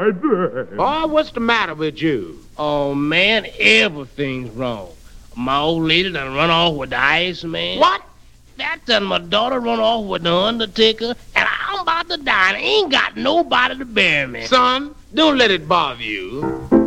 Oh, what's the matter with you? Oh, man, everything's wrong. My old lady done run off with the Iceman. What? That done my daughter run off with the Undertaker, and I'm about to die, and I ain't got nobody to bury me. Son, don't let it bother you.